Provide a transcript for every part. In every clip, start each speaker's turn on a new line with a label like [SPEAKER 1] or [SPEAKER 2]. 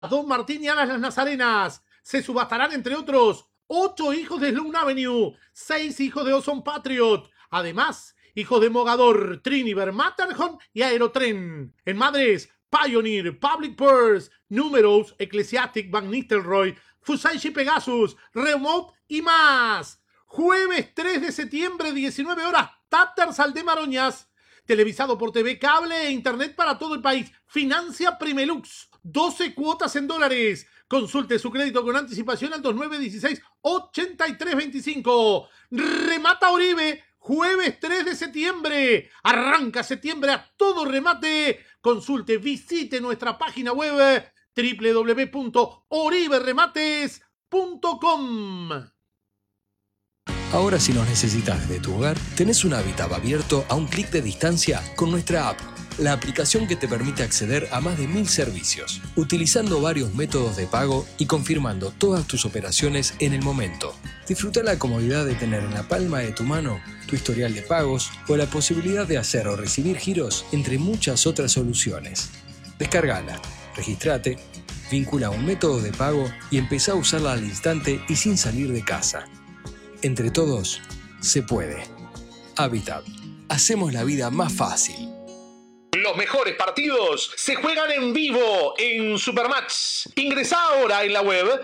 [SPEAKER 1] Don Martín y Alas Las Nazarenas. Se subastarán, entre otros, 8 hijos de Sloan Avenue, 6 hijos de Ozone Patriot. Además, hijos de Mogador, Triniver, Matterhorn y Aerotren. En Madres, Pioneer, Public Purse, Numerous, Ecclesiastic, Van Nistelrooy, Fusaichi Pegasus, Remote y más. Jueves 3 de septiembre, 19 horas, Tatters Aldemaroñas. Televisado por TV Cable e Internet para todo el país. Financia Primelux. 12 cuotas en dólares. Consulte su crédito con anticipación al 2916-8325. Remata Oribe. Jueves 3 de septiembre. Arranca septiembre a todo remate. Consulte, visite nuestra página web www.oriberemates.com.
[SPEAKER 2] Ahora, si nos necesitas desde tu hogar, tenés un Habitat abierto a un clic de distancia con nuestra app, la aplicación que te permite acceder a más de 1000 servicios, utilizando varios métodos de pago y confirmando todas tus operaciones en el momento. Disfruta la comodidad de tener en la palma de tu mano tu historial de pagos o la posibilidad de hacer o recibir giros, entre muchas otras soluciones. Descárgala, registrate, vincula un método de pago y empezá a usarla al instante y sin salir de casa. Entre todos, se puede. Habitat. Hacemos la vida más fácil.
[SPEAKER 1] Los mejores partidos se juegan en vivo en Supermatch. Ingresá ahora en la web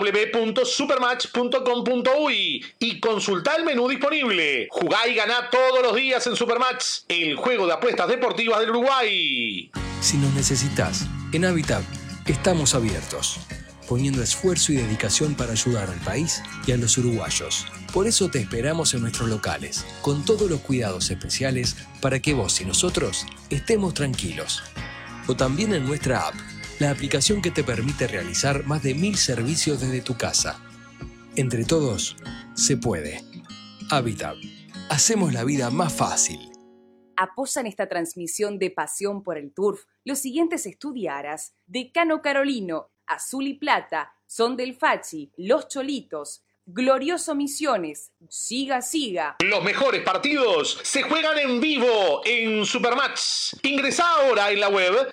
[SPEAKER 1] www.supermatch.com.uy y consultá el menú disponible. Jugá y ganá todos los días en Supermatch, el juego de apuestas deportivas del Uruguay.
[SPEAKER 2] Si nos necesitas, en Habitat estamos abiertos, poniendo esfuerzo y dedicación para ayudar al país y a los uruguayos. Por eso te esperamos en nuestros locales, con todos los cuidados especiales para que vos y nosotros estemos tranquilos. O también en nuestra app, la aplicación que te permite realizar más de 1000 servicios desde tu casa. Entre todos, se puede. Habitat. Hacemos la vida más fácil.
[SPEAKER 3] Apoyan esta transmisión de Pasión por el Turf los siguientes estudiaras: Decano Carolino, Azul y Plata, Son del Fachi, Los Cholitos, Glorioso Misiones, Siga Siga.
[SPEAKER 1] Los mejores partidos se juegan en vivo en Supermatch. Ingresá ahora en la web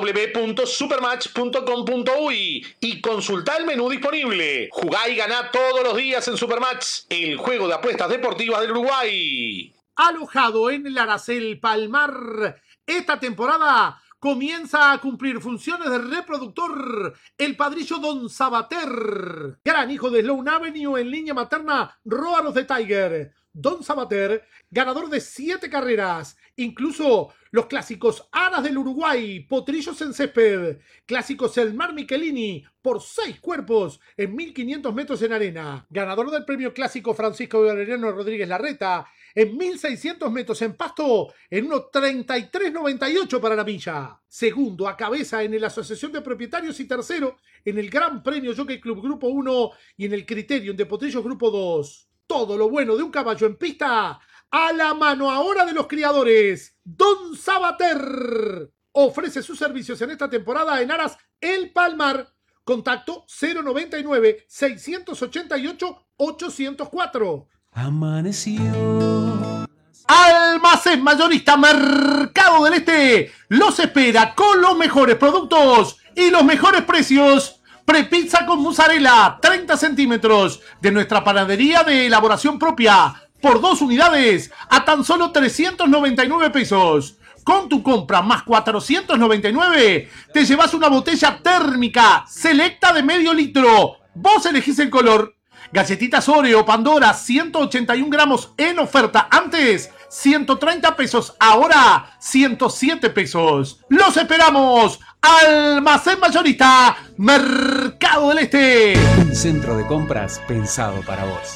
[SPEAKER 1] www.supermatch.com.uy y consultá el menú disponible. Jugá y ganá todos los días en Supermatch, el juego de apuestas deportivas del Uruguay. Alojado en el Aracel Palmar, esta temporada comienza a cumplir funciones de reproductor el padrillo Don Sabater, gran hijo de Sloan Avenue en línea materna Roar of the Tiger. Don Sabater, ganador de 7 carreras, incluso los clásicos Aras del Uruguay, Potrillos en Césped, clásicos El Mar Michelini, por 6 cuerpos en 1500 metros en arena, ganador del premio clásico Francisco Valeriano Rodríguez Larreta, en 1600 metros en pasto, en 1:33.98 para la milla. Segundo a cabeza en la Asociación de Propietarios y tercero en el Gran Premio Jockey Club Grupo 1 y en el Criterium de Potrillos Grupo 2. Todo lo bueno de un caballo en pista a la mano ahora de los criadores. Don Sabater ofrece sus servicios en esta temporada en Aras El Palmar. Contacto 099-688-804.
[SPEAKER 4] Amaneció.
[SPEAKER 1] Almacén Mayorista Mercado del Este los espera con los mejores productos y los mejores precios. Prepizza con mozzarella, 30 centímetros, de nuestra panadería de elaboración propia, por 2 unidades, a tan solo 399 pesos. Con tu compra más 499, te llevas una botella térmica selecta de medio litro. Vos elegís el color. Galletitas Oreo, Pandora, 181 gramos en oferta. Antes, 130 pesos. Ahora, 107 pesos. ¡Los esperamos! Almacén Mayorista, Mercado del Este.
[SPEAKER 4] Un centro de compras pensado para vos.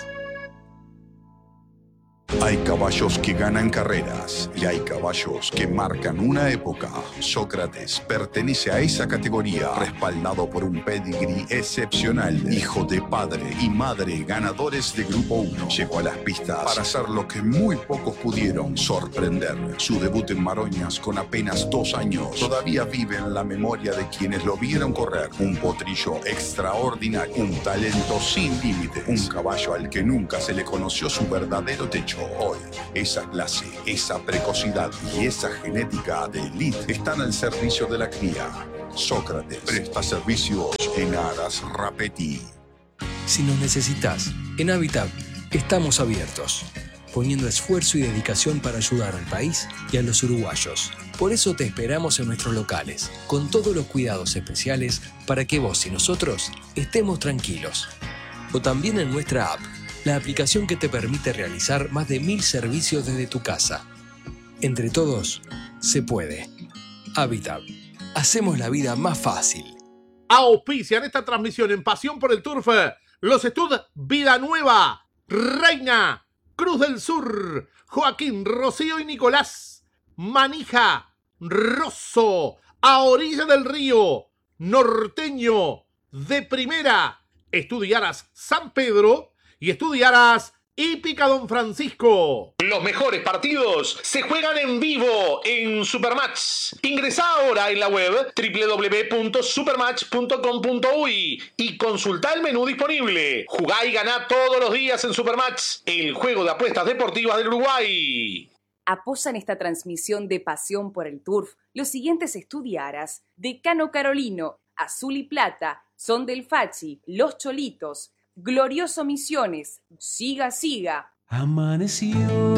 [SPEAKER 5] Hay caballos que ganan carreras y hay caballos que marcan una época. Sócrates pertenece a esa categoría, respaldado por un pedigrí excepcional. Hijo de padre y madre ganadores de Grupo 1. Llegó a las pistas para hacer lo que muy pocos pudieron, sorprender. Su debut en Maroñas con apenas 2 años todavía vive en la memoria de quienes lo vieron correr. Un potrillo extraordinario, un talento sin límites, un caballo al que nunca se le conoció su verdadero techo. Hoy, esa clase, esa precocidad y esa genética de elite están al servicio de la cría. Sócrates presta servicios en Aras Rapeti.
[SPEAKER 2] Si nos necesitas, en Habitat estamos abiertos, poniendo esfuerzo y dedicación para ayudar al país y a los uruguayos. Por eso te esperamos en nuestros locales, con todos los cuidados especiales para que vos y nosotros estemos tranquilos. O también en nuestra app, la aplicación que te permite realizar más de 1000 servicios desde tu casa. Entre todos, se puede. Habitat. Hacemos la vida más fácil.
[SPEAKER 1] Auspician esta transmisión en Pasión por el Turf los estudios Vida Nueva, Reina, Cruz del Sur, Joaquín, Rocío y Nicolás, Manija, Rosso, A Orilla del Río, Norteño, De Primera, Estudiaras San Pedro y Estudiaras Hípica Don Francisco. Los mejores partidos se juegan en vivo en Supermatch. Ingresá ahora en la web www.supermatch.com.uy y consultá el menú disponible. Jugá y ganá todos los días en Supermatch, el juego de apuestas deportivas del Uruguay.
[SPEAKER 3] Apoyan esta transmisión de Pasión por el Turf los siguientes estudiaras: Decano Carolino, Azul y Plata, Son del Fachi, Los Cholitos, Glorioso Misiones, Siga Siga.
[SPEAKER 4] Amaneció.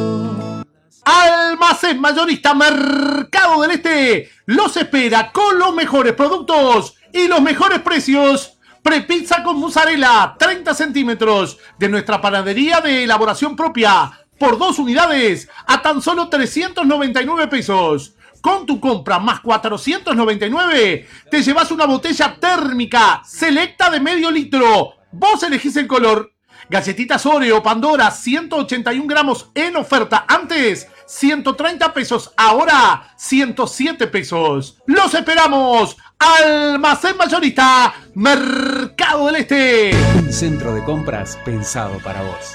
[SPEAKER 1] Almacén Mayorista Mercado del Este los espera con los mejores productos y los mejores precios. Prepizza con mozzarella 30 centímetros de nuestra panadería de elaboración propia por 2 unidades a tan solo 399 pesos. Con tu compra más 499 te llevas una botella térmica selecta de medio litro. Vos elegís el color. Galletitas Oreo Pandora 181 gramos en oferta. Antes 130 pesos, ahora 107 pesos. ¡Los esperamos! Almacén Mayorista Mercado del Este.
[SPEAKER 4] Un centro de compras pensado para vos.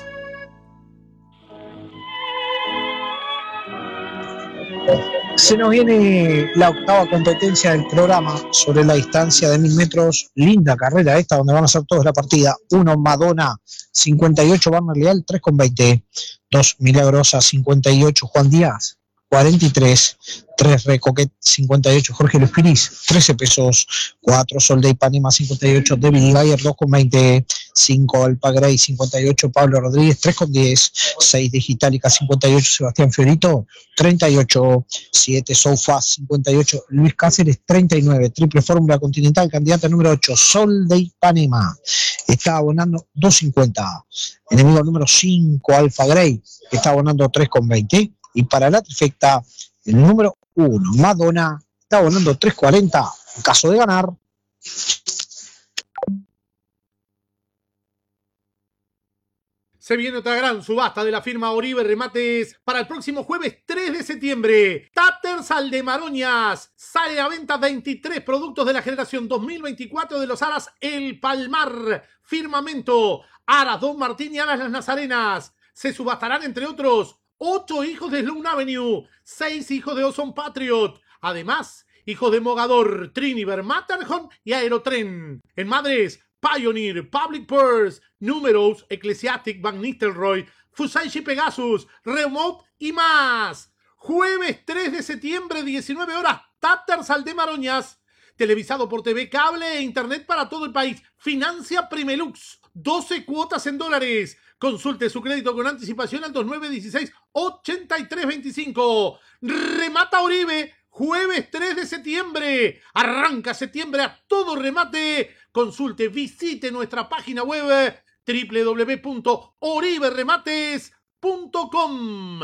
[SPEAKER 6] Se nos viene la octava competencia del programa sobre la distancia de 1000 metros. Linda carrera esta, donde van a ser todos la partida. 1 Madonna 58, Barner Leal 3,20. 2 Milagrosa 58, Juan Díaz 43. 3 Recoquet 58, Jorge Luis Piris 13 pesos. 4 Sol de Ipanema 58, David Bayer 2,20. 5 Alpa Grey 58, Pablo Rodríguez 3,10. 6 Digitalica 58, Sebastián Fiorito 38. 7 Sofa 58, Luis Cáceres 39. Triple Fórmula Continental, candidata número 8, Sol de Ipanema, está abonando 2,50. Enemigo número 5, Alfa Grey, está abonando 3,20. Y para la trifecta, el número 1, Madonna, está abonando 3,40 en caso de ganar.
[SPEAKER 1] Se viene otra gran subasta de la firma Oribe Remates para el próximo jueves 3 de septiembre. Taters Aldemaroñas. Sale a venta 23 productos de la generación 2024 de los Aras El Palmar. Firmamento. Aras Don Martín y Aras Las Nazarenas. Se subastarán, entre otros, 8 hijos de Sloan Avenue, 6 hijos de Ozone Patriot. Además, hijos de Mogador, Triniver, Matterhorn y Aerotren. En madres, Pioneer, Public Purse, Numerous, Ecclesiastic, Van Nistelrooy, Fusaichi Pegasus, Remote y más. Jueves 3 de septiembre, 19 horas, Taters Aldemaroñas. Televisado por TV Cable e Internet para todo el país. Financia Primelux. 12 cuotas en dólares. Consulte su crédito con anticipación al 2916-8325. Remata Oribe. Jueves 3 de septiembre. Arranca septiembre a todo remate. Consulte, visite nuestra página web www.oriberemates.com.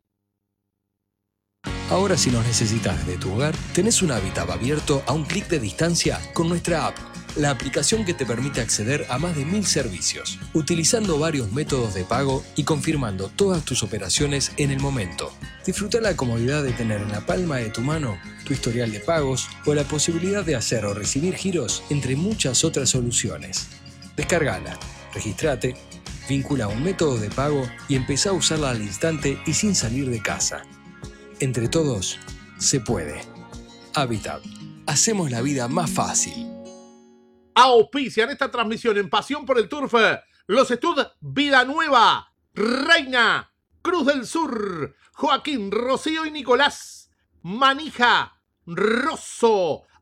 [SPEAKER 2] Ahora, si nos necesitas desde tu hogar, tenés un Habitat abierto a un clic de distancia con nuestra app, la aplicación que te permite acceder a más de 1000 servicios, utilizando varios métodos de pago y confirmando todas tus operaciones en el momento. Disfruta la comodidad de tener en la palma de tu mano tu historial de pagos o la posibilidad de hacer o recibir giros, entre muchas otras soluciones. Descárgala, registrate, vincula un método de pago y empezá a usarla al instante y sin salir de casa. Entre todos, se puede. Habitat. Hacemos la vida más fácil.
[SPEAKER 1] Auspician esta transmisión en Pasión por el Turf los estudios Vida Nueva, Reina, Cruz del Sur, Joaquín, Rocío y Nicolás, Manija, Rosso,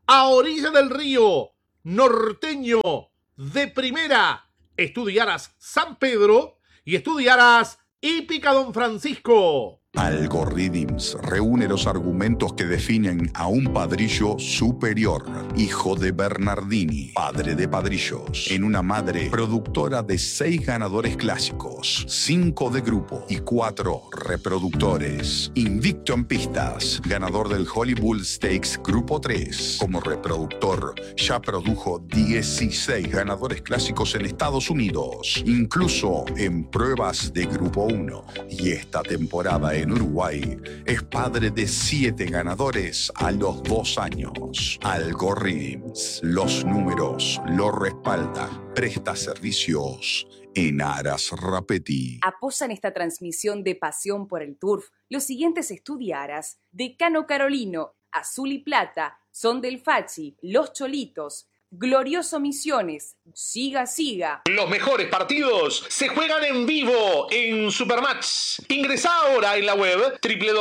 [SPEAKER 1] a orilla del río, Norteño de Primera, Estudiaras San Pedro y Estudiaras Hípica Don Francisco.
[SPEAKER 5] Algorithms reúne los argumentos que definen a un padrillo superior, hijo de Bernardini, padre de padrillos, en una madre productora de 6 ganadores clásicos, 5 de grupo y 4 reproductores. Invicto en pistas, ganador del Hollywood Stakes Grupo 3. Como reproductor, ya produjo 16 ganadores clásicos en Estados Unidos, incluso en pruebas de Grupo 1. Y esta temporada en Uruguay es padre de 7 ganadores a los 2 años. Algorithms, los números lo respaldan. Presta servicios en Aras Rapetti.
[SPEAKER 3] Apoyan esta transmisión de pasión por el turf los siguientes estudiaras: Decano Carolino, Azul y Plata, Son del Fachi, Los Cholitos, Glorioso Misiones, Siga Siga.
[SPEAKER 1] Los mejores partidos se juegan en vivo en Supermatch. Ingresá ahora en la web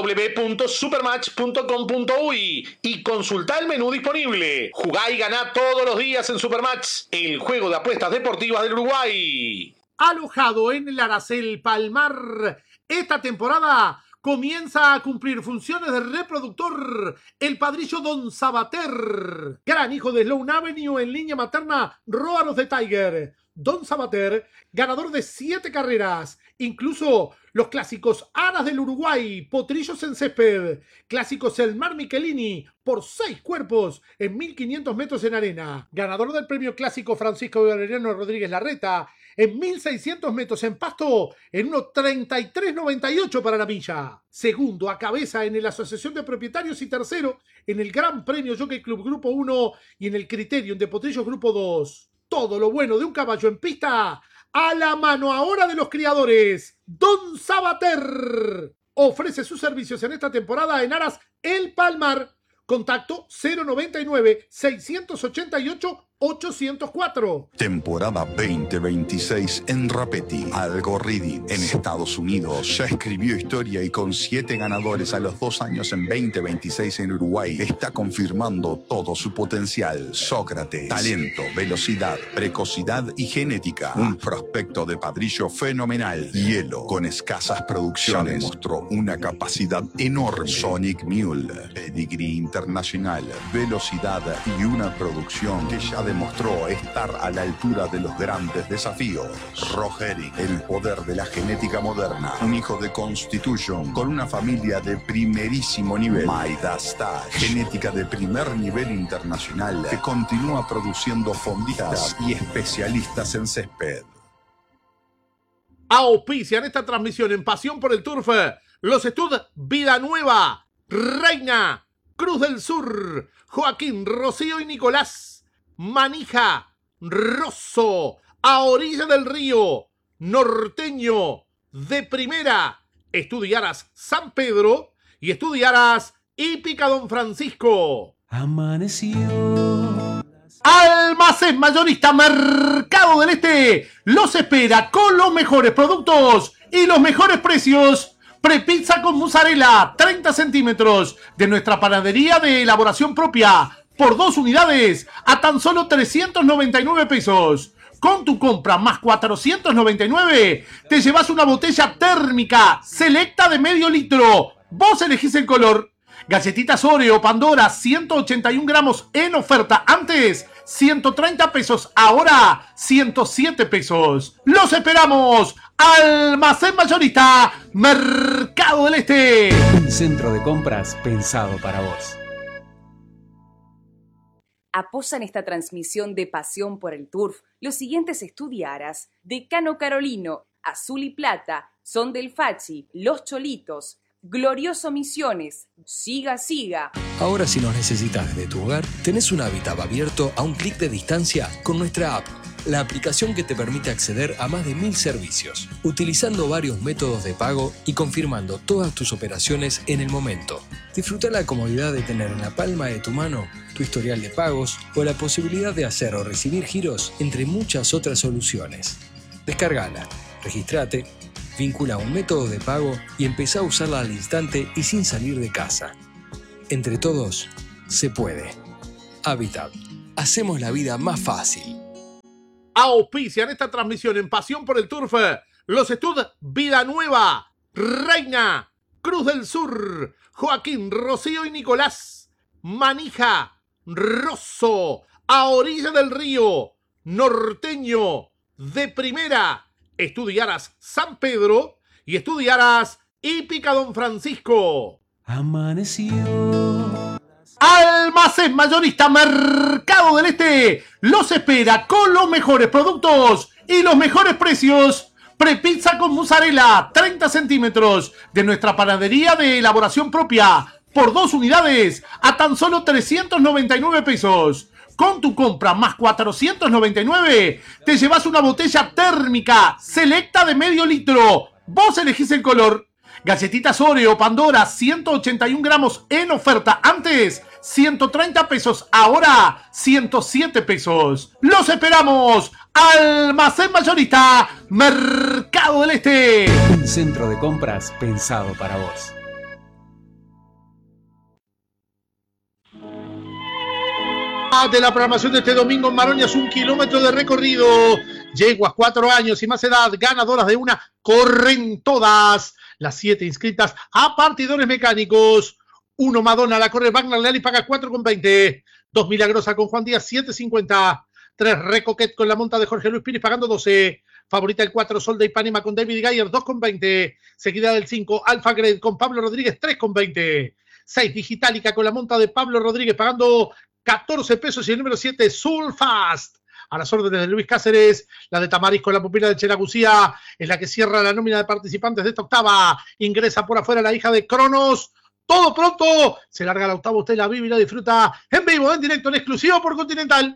[SPEAKER 1] www.supermatch.com.uy y consultá el menú disponible. Jugá y ganá todos los días en Supermatch, el juego de apuestas deportivas del Uruguay. Alojado en el Aracel Palmar, esta temporada comienza a cumplir funciones de reproductor el padrillo Don Sabater, gran hijo de Sloan Avenue en línea materna Róaros de Tiger. Don Sabater, ganador de 7 carreras, incluso los clásicos Aras del Uruguay, Potrillos en Césped, clásicos El Mar Michelini, por 6 cuerpos en 1500 metros en arena, ganador del premio clásico Francisco Valeriano Rodríguez Larreta, en 1600 metros en pasto, en 1:33.98 para la milla. Segundo a cabeza en la Asociación de Propietarios y tercero en el Gran Premio Jockey Club Grupo 1 y en el Criterium de Potrillos Grupo 2. Todo lo bueno de un caballo en pista a la mano ahora de los criadores. Don Sabater ofrece sus servicios en esta temporada en Aras El Palmar. Contacto 099-688-804.
[SPEAKER 5] Temporada 2026 en Rapetti. Algorithms en Estados Unidos ya escribió historia y con 7 ganadores a los 2 años en 2026 en Uruguay está confirmando todo su potencial. Sócrates, talento, velocidad, precocidad y genética. Un prospecto de padrillo fenomenal. Hielo, con escasas producciones, mostró una capacidad enorme. Sonic Mule, pedigrí internacional, velocidad y una producción que ya demostró estar a la altura de los grandes desafíos. Rogerick, el poder de la genética moderna, un hijo de Constitution con una familia de primerísimo nivel. Midas Touch, genética de primer nivel internacional que continúa produciendo fondistas y especialistas en césped.
[SPEAKER 1] Auspician esta transmisión en Pasión por el Turf los Estud Vida Nueva, Reina, Cruz del Sur, Joaquín, Rocío y Nicolás, Manija, Rosso, a orilla del río, Norteño de Primera, Estudiaras San Pedro y Estudiaras Hípica Don Francisco.
[SPEAKER 4] Amaneció.
[SPEAKER 1] Almacén Mayorista Mercado del Este los espera con los mejores productos y los mejores precios. Prepizza con mozzarella, 30 centímetros, de nuestra panadería de elaboración propia, por 2 unidades, a tan solo 399 pesos. Con tu compra más 499, te llevas una botella térmica selecta de medio litro. Vos elegís el color. Galletitas Oreo, Pandora, 181 gramos en oferta. Antes, 130 pesos. Ahora, 107 pesos. ¡Los esperamos! Almacén Mayorista Mercado del Este.
[SPEAKER 4] Un centro de compras pensado para vos.
[SPEAKER 3] Apoyan esta transmisión de pasión por el turf los siguientes estudiaras: Decano Carolino, Azul y Plata, Son del Fachi, Los Cholitos, Glorioso Misiones, Siga Siga.
[SPEAKER 2] Ahora, si nos necesitas desde tu hogar, tenés un hábitat abierto a un clic de distancia con nuestra app, la aplicación que te permite acceder a más de 1000 servicios, utilizando varios métodos de pago y confirmando todas tus operaciones en el momento. Disfruta la comodidad de tener en la palma de tu mano tu historial de pagos o la posibilidad de hacer o recibir giros, entre muchas otras soluciones. Descárgala, registrate, vincula un método de pago y empezá a usarla al instante y sin salir de casa. Entre todos, se puede. Habitat. Hacemos la vida más fácil.
[SPEAKER 1] Auspician esta transmisión en Pasión por el Turf los Estud Vida Nueva, Reina, Cruz del Sur, Joaquín, Rocío y Nicolás, Manija, Rosso, A Orilla del Río, Norteño, De Primera, Estudiaras San Pedro y Estudiaras Hípica Don Francisco.
[SPEAKER 4] Amaneció.
[SPEAKER 1] Almacén Mayorista Mercado del Este los espera con los mejores productos y los mejores precios. Prepizza con mozzarella, 30 centímetros, de nuestra panadería de elaboración propia, por 2 unidades, a tan solo 399 pesos. Con tu compra más 499, te llevas una botella térmica selecta de medio litro. Vos elegís el color. Galletitas Oreo, Pandora, 181 gramos en oferta. Antes, 130 pesos. Ahora, 107 pesos. ¡Los esperamos! Almacén Mayorista, Mercado del Este.
[SPEAKER 4] Un centro de compras pensado para vos.
[SPEAKER 1] De la programación de este domingo en Maroñas, 1 kilómetro de recorrido. Yeguas, 4 años y más edad, ganadoras de una, corren todas. Las 7 inscritas a partidores mecánicos. 1 Madonna, la corre Wagner Leal y paga 4,20. 2 Milagrosa con Juan Díaz, 7,50. 3 Recoquet con la monta de Jorge Luis Pires pagando 12. Favorita el 4 Sol de Ipanema con David Gayer, 2,20. Seguida del 5 Alfa Grade con Pablo Rodríguez, 3,20. 6 Digitalica con la monta de Pablo Rodríguez pagando 14 pesos y el número 7 Sulfast. A las órdenes de Luis Cáceres, la de Tamariz con la pupila de Chelagucía es la que cierra la nómina de participantes de esta octava. Ingresa por afuera la hija de Cronos. Todo pronto. Se larga la octava. Usted la vive y la disfruta en vivo, en directo, en exclusivo por Continental.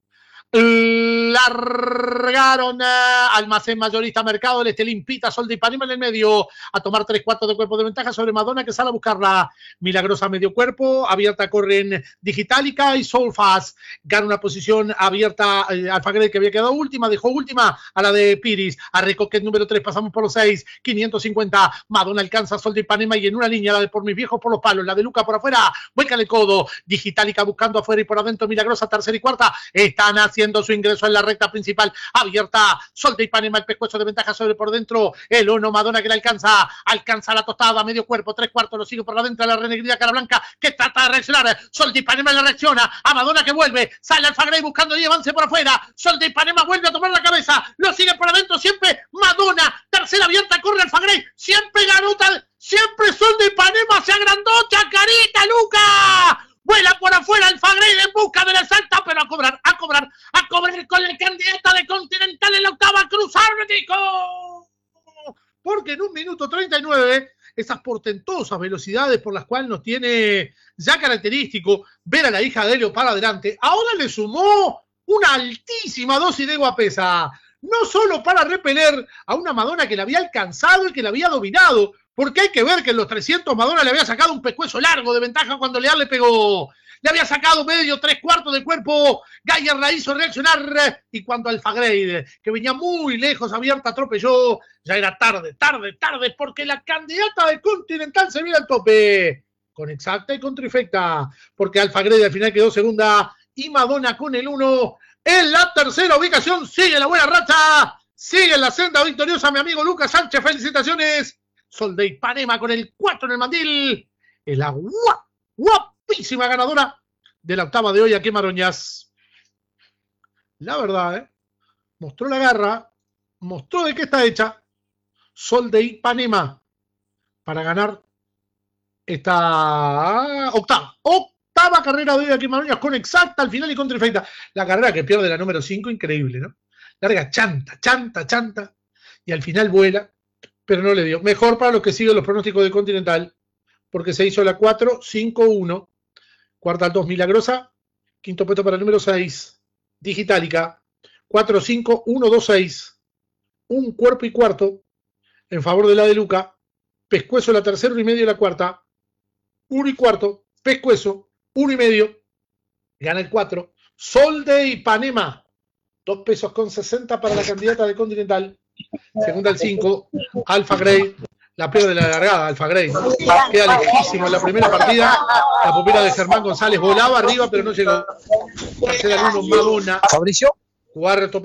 [SPEAKER 1] Largaron Almacén Mayorista Mercado del Este, limpita, Sol de Ipanema en el medio, a tomar 3/4 de cuerpo de ventaja sobre Madonna, que sale a buscarla. Milagrosa medio cuerpo, abierta corren Digitalica y Soulfast. Gana una posición abierta Alfa Grade, que había quedado última, dejó última a la de Piris. A Recoquet número 3, pasamos por los 6, 550. Madonna alcanza Sol de Ipanema y en una línea la de Por Mis Viejos por los palos, la de Luca por afuera, vuelca el codo. Digitalica buscando afuera y por adentro Milagrosa, tercera y cuarta. Están haciendo su ingreso en la recta principal, abierta, Sol de Ipanema, el pescuezo de ventaja sobre por dentro, el 1 Madonna que la alcanza la tostada, medio cuerpo, 3/4, lo sigue por la dentro la renegrida cara blanca que trata de reaccionar, Sol de Ipanema le reacciona, a Madonna que vuelve, sale Alfa Grey buscando y avance por afuera, Sol de Ipanema vuelve a tomar la cabeza, lo sigue por adentro siempre Madonna, tercera abierta, corre Alfa Grey, siempre Garuta, siempre Sol de Ipanema se agrandó, Chacarita, Luca. Vuela por afuera Alfa Grade en busca de la salta, pero a cobrar con la candidata de Continental en la octava, Cruz Ártico. Porque en 1 minuto 39, esas portentosas velocidades por las cuales nos tiene ya característico ver a la hija de Helio para adelante, ahora le sumó una altísima dosis de guapesa. No solo para repeler a una Madonna que la había alcanzado y que la había dominado, porque hay que ver que en los 300 Madonna le había sacado un pescuezo largo de ventaja cuando Leal le pegó. Le había sacado medio, 3/4 del cuerpo. Gayer la hizo reaccionar. Y cuando Alfa Grade, que venía muy lejos, abierta, atropelló, ya era tarde, porque la candidata de Continental se viene al tope. Con exacta y con trifecta. Porque Alfa Grade al final quedó segunda. Y Madonna con el 1 en la tercera ubicación. Sigue la buena racha. Sigue la senda victoriosa, mi amigo Lucas Sánchez. Felicitaciones. Sol de Ipanema con el 4 en el mandil. Es la guapísima ganadora de la octava de hoy aquí en Maroñas. La verdad, mostró la garra, mostró de qué está hecha. Sol de Ipanema para ganar esta octava carrera de hoy aquí en Maroñas, con exacta al final y con trifecta. La carrera que pierde la número 5, increíble, ¿no? Larga chanta, y al final vuela, pero no le dio. Mejor para los que siguen los pronósticos de Continental, porque se hizo la 4-5-1, cuarta al 2 Milagrosa, quinto puesto para el número 6, Digitalica, 4-5-1-2-6, un cuerpo y cuarto en favor de la de Luca, pescuezo la tercera, 1 y medio la cuarta, 1 y cuarto, pescuezo, 1 y medio, gana el 4, Sol de Ipanema, 2 pesos con 60 para la candidata de Continental. Segunda al 5, Alfa Grade. La pierde la largada, Alfagrey. Queda lejísimo en la primera partida. La pupila de Germán González volaba arriba, pero no llegó. Tercera al 1, Madonna.
[SPEAKER 6] Fabricio.
[SPEAKER 1] Cuarto